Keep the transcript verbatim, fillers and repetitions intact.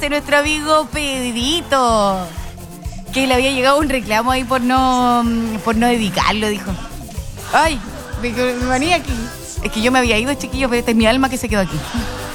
de nuestro amigo Pedrito, que le había llegado un reclamo ahí por no por no dedicarlo, dijo. Ay, me, me venía aquí. Es que yo me había ido, chiquillo, pero esta es mi alma que se quedó aquí.